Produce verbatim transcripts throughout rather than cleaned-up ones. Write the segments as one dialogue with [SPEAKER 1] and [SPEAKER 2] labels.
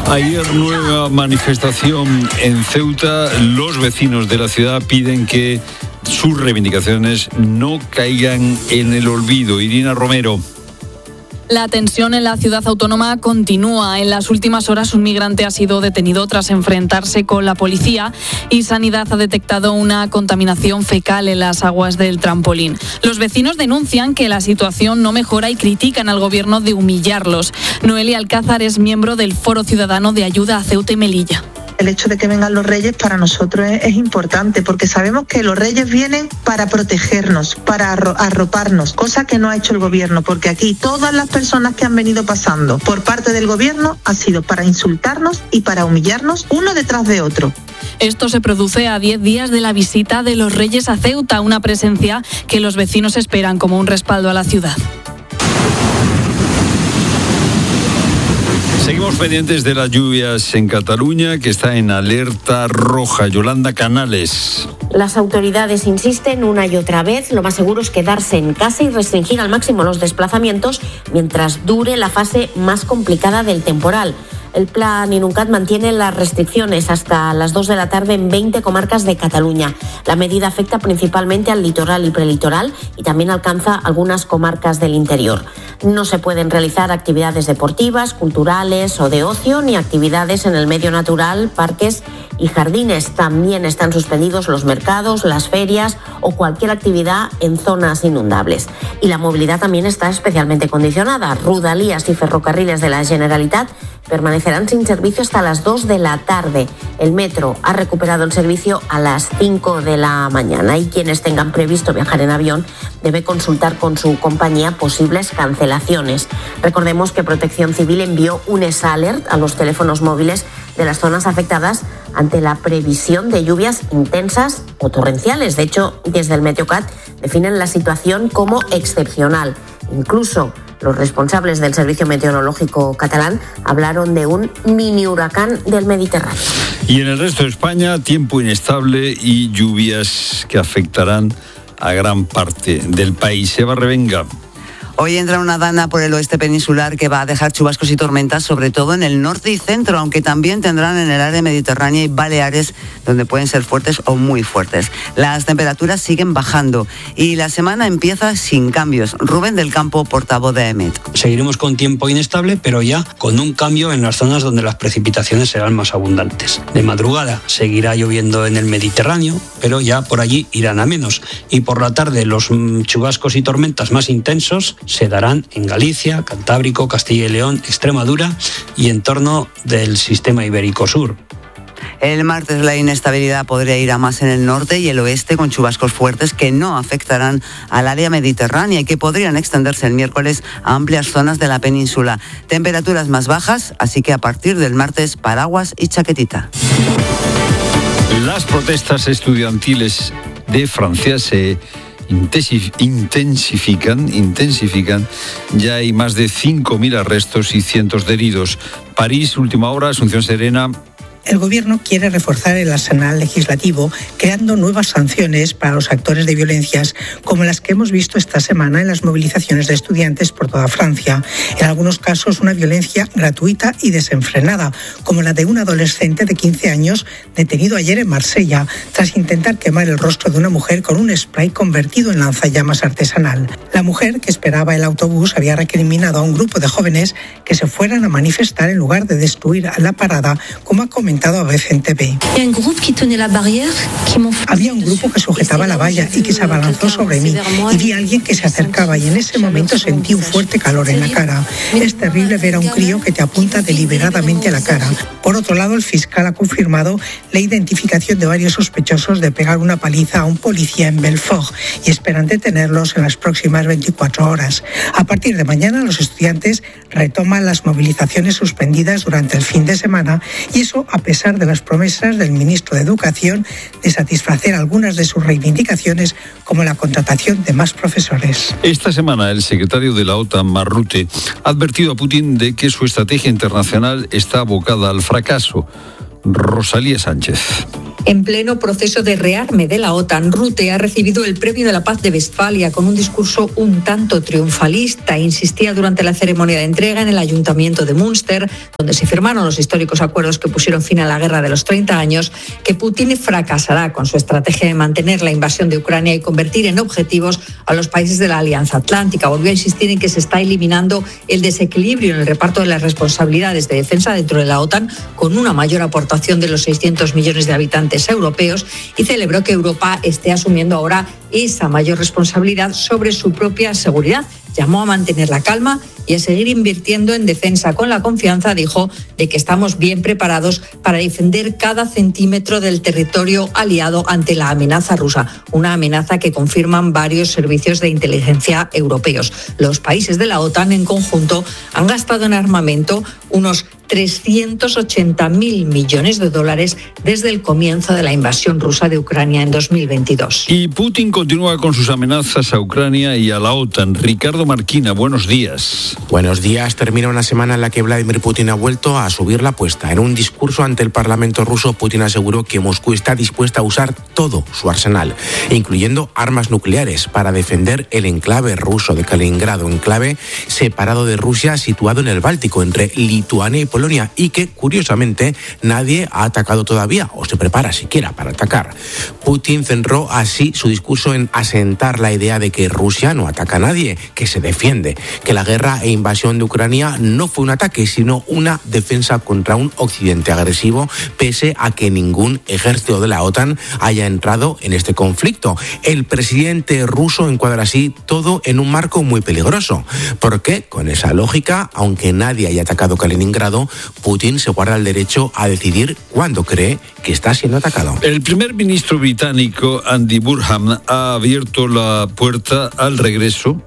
[SPEAKER 1] Ayer nueva manifestación en Ceuta. Los vecinos de la ciudad piden que sus reivindicaciones no caigan en el olvido. Irina Romero.
[SPEAKER 2] La tensión en la ciudad autónoma continúa. En las últimas horas un migrante ha sido detenido tras enfrentarse con la policía y Sanidad ha detectado una contaminación fecal en las aguas del trampolín. Los vecinos denuncian que la situación no mejora y critican al gobierno de humillarlos. Noelia Alcázar es miembro del Foro Ciudadano de Ayuda a Ceuta y Melilla.
[SPEAKER 3] El hecho de que vengan los reyes para nosotros es, es importante porque sabemos que los reyes vienen para protegernos, para arroparnos, cosa que no ha hecho el gobierno, porque aquí todas las personas que han venido pasando por parte del gobierno ha sido para insultarnos y para humillarnos uno detrás de otro.
[SPEAKER 2] Esto se produce a diez días de la visita de los reyes a Ceuta, una presencia que los vecinos esperan como un respaldo a la ciudad.
[SPEAKER 1] Seguimos pendientes de las lluvias en Cataluña, que está en alerta roja. Yolanda Canales.
[SPEAKER 4] Las autoridades insisten una y otra vez, lo más seguro es quedarse en casa y restringir al máximo los desplazamientos mientras dure la fase más complicada del temporal. El plan Inuncat mantiene las restricciones hasta las dos de la tarde en veinte comarcas de Cataluña. La medida afecta principalmente al litoral y prelitoral y también alcanza algunas comarcas del interior. No se pueden realizar actividades deportivas, culturales o de ocio, ni actividades en el medio natural, parques y jardines. También están suspendidos los mercados, las ferias o cualquier actividad en zonas inundables. Y la movilidad también está especialmente condicionada. Rodalies y ferrocarriles de la Generalitat permanecerán sin servicio hasta las dos de la tarde. El metro ha recuperado el servicio a las cinco de la mañana y quienes tengan previsto viajar en avión debe consultar con su compañía posibles cancelaciones. Recordemos que Protección Civil envió un S Alert a los teléfonos móviles de las zonas afectadas ante la previsión de lluvias intensas o torrenciales. De hecho, desde el Meteocat definen la situación como excepcional. Incluso los responsables del Servicio Meteorológico catalán hablaron de un mini huracán del Mediterráneo.
[SPEAKER 1] Y en el resto de España, tiempo inestable y lluvias que afectarán a gran parte del país. Eva Revenga.
[SPEAKER 5] Hoy entra una dana por el oeste peninsular que va a dejar chubascos y tormentas, sobre todo en el norte y centro, aunque también tendrán en el área mediterránea y Baleares, donde pueden ser fuertes o muy fuertes. Las temperaturas siguen bajando y la semana empieza sin cambios. Rubén del Campo, portavoz de EMET.
[SPEAKER 6] Seguiremos con tiempo inestable, pero ya con un cambio en las zonas donde las precipitaciones serán más abundantes. De madrugada seguirá lloviendo en el Mediterráneo, pero ya por allí irán a menos. Y por la tarde los chubascos y tormentas más intensos se darán en Galicia, Cantábrico, Castilla y León, Extremadura y en torno del sistema ibérico sur.
[SPEAKER 5] El martes la inestabilidad podría ir a más en el norte y el oeste con chubascos fuertes que no afectarán al área mediterránea y que podrían extenderse el miércoles a amplias zonas de la península. Temperaturas más bajas, así que a partir del martes paraguas y chaquetita.
[SPEAKER 1] Las protestas estudiantiles de Francia se intensifican, intensifican. Ya hay más de cinco mil arrestos y cientos de heridos. París, última hora, Asunción Serena.
[SPEAKER 7] El Gobierno quiere reforzar el arsenal legislativo, creando nuevas sanciones para los actores de violencias, como las que hemos visto esta semana en las movilizaciones de estudiantes por toda Francia. En algunos casos, una violencia gratuita y desenfrenada, como la de un adolescente de quince años detenido ayer en Marsella, tras intentar quemar el rostro de una mujer con un spray convertido en lanzallamas artesanal. La mujer, que esperaba el autobús, había recriminado a un grupo de jóvenes que se fueran a manifestar en lugar de destruir la parada, como ha comentado a B C N T V. Había un grupo que sujetaba la valla y que se abalanzó sobre mí y vi a alguien que se acercaba y en ese momento sentí un fuerte calor en la cara. Es terrible ver a un crío que te apunta deliberadamente a la cara. Por otro lado, el fiscal ha confirmado la identificación de varios sospechosos de pegar una paliza a un policía en Belfort y esperan detenerlos en las próximas veinticuatro horas. A partir de mañana, los estudiantes retoman las movilizaciones suspendidas durante el fin de semana y eso a pesar de las promesas del ministro de Educación de satisfacer algunas de sus reivindicaciones, como la contratación de más profesores.
[SPEAKER 1] Esta semana el secretario de la OTAN, Mark Rutte, ha advertido a Putin de que su estrategia internacional está abocada al fracaso. Rosalía Sánchez.
[SPEAKER 8] En pleno proceso de rearme de la OTAN, Rutte ha recibido el Premio de la Paz de Westfalia con un discurso un tanto triunfalista. Insistía durante la ceremonia de entrega en el Ayuntamiento de Münster, donde se firmaron los históricos acuerdos que pusieron fin a la guerra de los treinta años, que Putin fracasará con su estrategia de mantener la invasión de Ucrania y convertir en objetivos a los países de la Alianza Atlántica. Volvió a insistir en que se está eliminando el desequilibrio en el reparto de las responsabilidades de defensa dentro de la OTAN, con una mayor aportación de los seiscientos millones de habitantes europeos, y celebró que Europa esté asumiendo ahora esa mayor responsabilidad sobre su propia seguridad. Llamó a mantener la calma y a seguir invirtiendo en defensa con la confianza, dijo, de que estamos bien preparados para defender cada centímetro del territorio aliado ante la amenaza rusa, una amenaza que confirman varios servicios de inteligencia europeos. Los países de la OTAN en conjunto han gastado en armamento unos trescientos ochenta mil millones de dólares desde el comienzo de la invasión rusa de Ucrania en dos mil veintidós.
[SPEAKER 1] Y Putin continúa con sus amenazas a Ucrania y a la OTAN. Ricardo Marquina, buenos días.
[SPEAKER 9] Buenos días. Termina una semana en la que Vladimir Putin ha vuelto a subir la apuesta. En un discurso ante el Parlamento ruso, Putin aseguró que Moscú está dispuesta a usar todo su arsenal, incluyendo armas nucleares, para defender el enclave ruso de Kaliningrado, enclave separado de Rusia, situado en el Báltico, entre Lituania y Polonia, y que, curiosamente, nadie ha atacado todavía, o se prepara siquiera para atacar. Putin centró así su discurso en asentar la idea de que Rusia no ataca a nadie, que se defiende, que la guerra e invasión de Ucrania no fue un ataque, sino una defensa contra un occidente agresivo, pese a que ningún ejército de la OTAN haya entrado en este conflicto. El presidente ruso encuadra así todo en un marco muy peligroso, porque con esa lógica, aunque nadie haya atacado Kaliningrado, Putin se guarda el derecho a decidir cuándo cree que está siendo atacado.
[SPEAKER 1] El primer ministro británico Andy Burnham ha abierto la puerta al regreso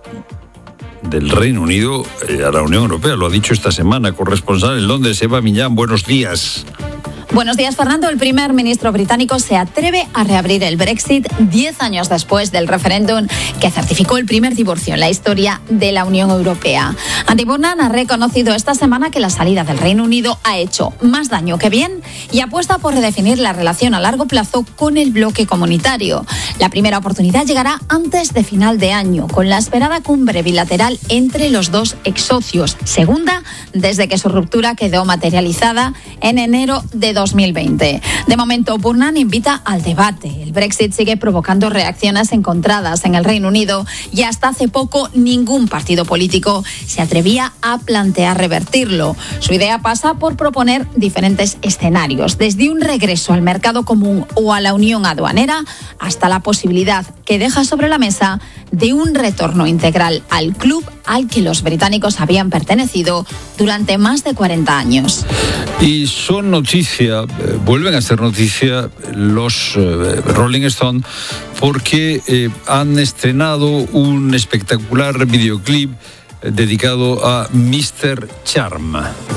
[SPEAKER 1] del Reino Unido a la Unión Europea. Lo ha dicho esta semana. Corresponsal en Londres, Eva Millán, buenos días.
[SPEAKER 10] Buenos días, Fernando. El primer ministro británico se atreve a reabrir el Brexit diez años después del referéndum que certificó el primer divorcio en la historia de la Unión Europea. Andy Burnham ha reconocido esta semana que la salida del Reino Unido ha hecho más daño que bien y apuesta por redefinir la relación a largo plazo con el bloque comunitario. La primera oportunidad llegará antes de final de año, con la esperada cumbre bilateral entre los dos ex socios, segunda desde que su ruptura quedó materializada en enero de dos mil veinte. De momento, Burnham invita al debate. El Brexit sigue provocando reacciones encontradas en el Reino Unido y hasta hace poco ningún partido político se atrevía a plantear revertirlo. Su idea pasa por proponer diferentes escenarios, desde un regreso al mercado común o a la unión aduanera hasta la posibilidad que deja sobre la mesa de un retorno integral al club al que los británicos habían pertenecido durante más de cuarenta años.
[SPEAKER 1] Y son noticia, eh, vuelven a ser noticia los eh, Rolling Stone porque eh, han estrenado un espectacular videoclip eh, dedicado a mister Charm.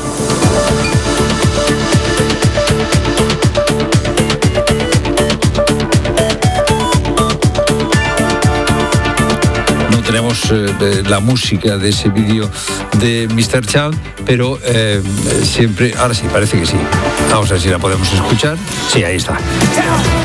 [SPEAKER 1] Tenemos eh, la música de ese vídeo de mister Charm, pero eh, siempre, ahora sí, parece que sí. Vamos a ver si la podemos escuchar. Sí, ahí está.